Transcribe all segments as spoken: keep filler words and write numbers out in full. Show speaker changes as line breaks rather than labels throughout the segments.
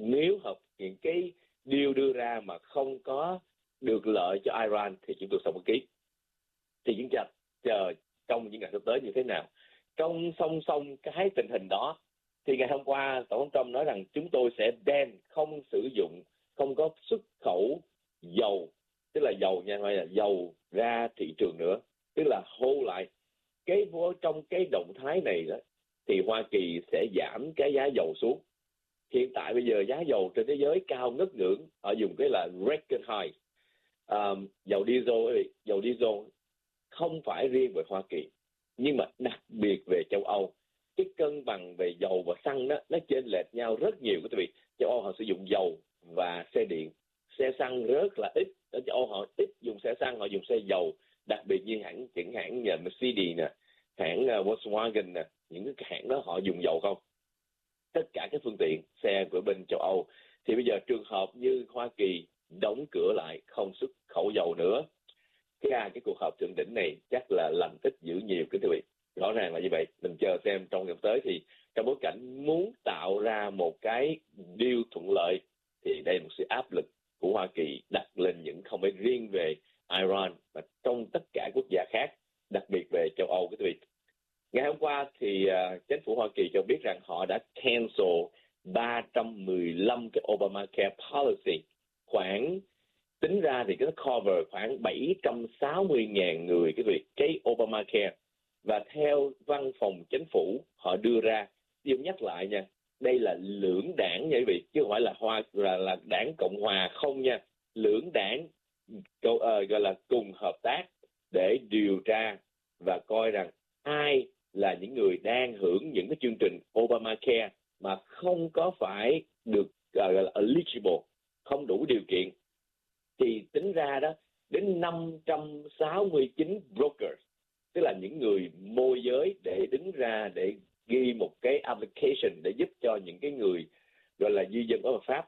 nếu hợp những cái deal đưa ra mà không có được lợi cho Iran thì chúng tôi không có ký. Thì chúng ta chờ trong những ngày sắp tới như thế nào. Trong song song cái tình hình đó thì ngày hôm qua Tổng thống Trump nói rằng chúng tôi sẽ ban, không sử dụng, không có xuất khẩu dầu, tức là dầu nha, gọi là dầu ra thị trường nữa, tức là hold lại. Cái vô trong cái động thái này đó thì Hoa Kỳ sẽ giảm cái giá dầu xuống. Hiện tại bây giờ giá dầu trên thế giới cao ngất ngưỡng, họ dùng cái là record high. Um, dầu diesel, dầu diesel không phải riêng về Hoa Kỳ, nhưng mà đặc biệt về châu Âu. Cái cân bằng về dầu và xăng đó nó chênh lệch nhau rất nhiều. Các vị, châu Âu họ sử dụng dầu và xe điện, xe xăng rất là ít. Ở châu Âu họ ít dùng xe xăng, họ dùng xe dầu. Đặc biệt như hãng chẳng hãng nhà Mercedes nè, hãng uh, Volkswagen nè, những cái hãng đó họ dùng dầu không. Tất cả các phương tiện xe của bên châu Âu thì bây giờ trường hợp như Hoa Kỳ đóng cửa lại, không xuất khẩu dầu nữa, cái cái cuộc họp thượng đỉnh này chắc là làm tích dữ nhiều cái quý vị. Rõ ràng là như vậy. Mình chờ xem trong ngày tới thì trong bối cảnh muốn tạo ra một cái deal thuận lợi thì đây là một sự áp lực của Hoa Kỳ đặt lên những, không phải riêng về Iran mà trong tất cả quốc gia khác, đặc biệt về châu Âu quý vị. Ngày hôm qua thì uh, chính phủ Hoa Kỳ cho biết rằng họ đã cancel ba trăm mười lăm cái Obamacare policy, khoảng tính ra thì nó cover khoảng bảy trăm sáu mươi nghìn người cái việc cái Obamacare. Và theo văn phòng chính phủ họ đưa ra, tôi nhắc lại nha, đây là lưỡng đảng nha quý vị, chứ không phải là hoa là, là đảng Cộng hòa không nha. Lưỡng đảng uh, gọi là cùng hợp tác để điều tra và coi rằng ai là những người đang hưởng những cái chương trình Obamacare mà không có phải được uh, gọi là eligible, không đủ điều kiện. Thì tính ra đó đến năm trăm sáu mươi chín brokers, tức là những người môi giới để đứng ra để ghi một cái application để giúp cho những cái người gọi là di dân bất hợp pháp.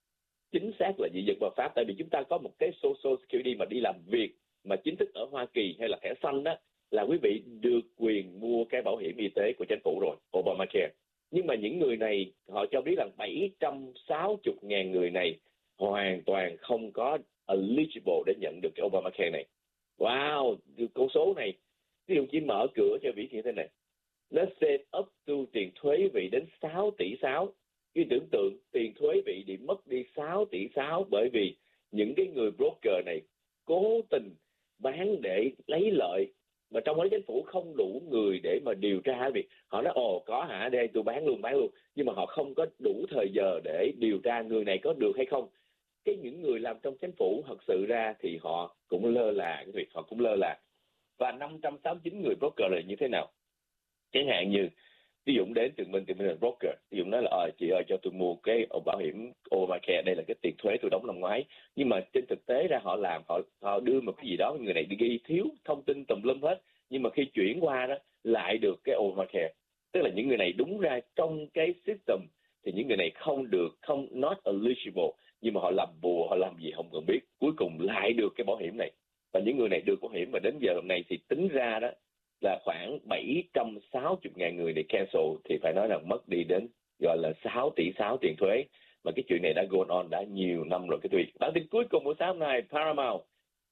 Chính xác là di dân bất hợp pháp, tại vì chúng ta có một cái Social Security mà đi làm việc mà chính thức ở Hoa Kỳ hay là thẻ xanh đó, là quý vị được quyền mua cái bảo hiểm y tế của chính phủ rồi, Obamacare. Nhưng mà những người này họ cho biết rằng bảy trăm sáu mươi nghìn người này hoàn toàn không có eligible để nhận được cái Obamacare này. Wow, con số này, ví dụ chỉ mở cửa cho vị như thế này, nó set up to tiền thuế vị đến sáu tỷ sáu. Cái tưởng tượng tiền thuế vị bị mất đi sáu tỷ sáu bởi vì những cái người broker này cố tình bán để lấy lợi, mà trong đó chính phủ không đủ người để mà điều tra việc. Họ nói ồ có hả, đây tôi bán luôn bán luôn, nhưng mà họ không có đủ thời giờ để điều tra người này có được hay không. Cái những người làm trong chính phủ thật sự ra thì họ cũng lơ là cái việc, họ cũng lơ là. Và năm trăm sáu mươi chín người broker là như thế nào? Chẳng hạn như ví dụ đến từ mình, từ mình là broker, ví dụ nói là ờ chị ơi cho tôi mua cái bảo hiểm Obamacare, đây là cái tiền thuế tôi đóng năm ngoái, nhưng mà trên thực tế ra họ làm, họ họ đưa một cái gì đó, người này đi ghi thiếu thông tin tùm lum hết, nhưng mà khi chuyển qua đó lại được cái Obamacare. Tức là những người này đúng ra trong cái system thì những người này không được, không not eligible, nhưng mà họ làm bùa, họ làm gì không cần biết, cuối cùng lại được cái bảo hiểm này. Và những người này được bảo hiểm, và đến giờ hôm nay thì tính ra đó là khoảng bảy trăm sáu mươi nghìn người để cancel, thì phải nói là mất đi đến gọi là sáu tỷ sáu tiền thuế. Và cái chuyện này đã go on đã nhiều năm rồi cái tuyệt. Bản tin cuối cùng của sáng hôm nay, Paramount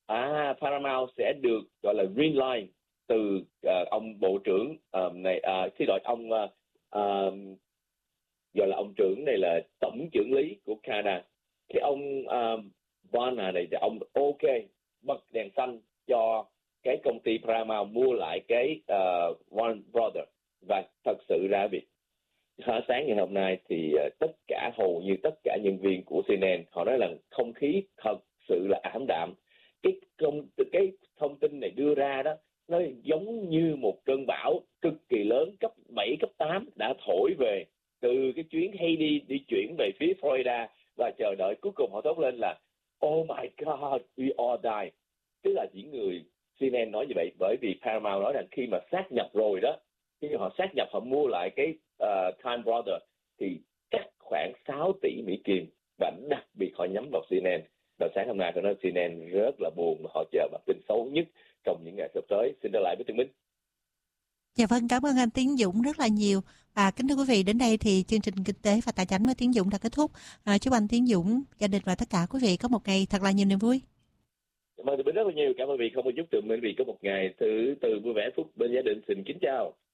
à Paramount sẽ được gọi là green line từ uh, ông bộ trưởng uh, này, uh, xin lỗi ông uh, uh, gọi là ông trưởng này là tổng trưởng lý của Canada. Thì ông uh, Bonner này thì ông ok bật đèn xanh cho cái công ty Paramount mua lại cái uh, Warner Brothers. Và thật sự ra việc sáng ngày hôm nay thì uh, tất cả hầu như tất cả nhân viên của xê en en họ nói là không khí thật sự là ảm đạm. Cái công cái thông tin này đưa ra đó nó giống như một cơn bão cực kỳ lớn cấp bảy cấp tám đã thổi về từ cái chuyến Haiti đi chuyển về phía Florida, và chờ đợi cuối cùng họ thốt lên là oh my God, we all die. Tức là những người xê en en nói như vậy bởi vì Paramount nói rằng khi mà sát nhập rồi đó, khi họ sát nhập, họ mua lại cái uh, Time Brothers thì cắt khoảng sáu tỷ Mỹ Kim, và đặc biệt họ nhắm vào xê en en. Và sáng hôm nay tôi nói xê en en rất là buồn, mà họ chờ bản tin xấu nhất trong những ngày sắp tới. Xin trở lại với Tường Minh.
Dạ vâng, cảm ơn anh Tiến Dũng rất là nhiều. Và kính thưa quý vị, đến đây thì chương trình Kinh tế và Tài chính với Tiến Dũng đã kết thúc. À, chúc anh Tiến Dũng, gia đình và tất cả quý vị có một ngày thật là nhiều niềm vui.
Cảm ơn Bình rất là nhiều. Cảm ơn vị không một chút từ bên vị có một ngày thứ từ vui vẻ phúc bên gia đình. Xin kính chào.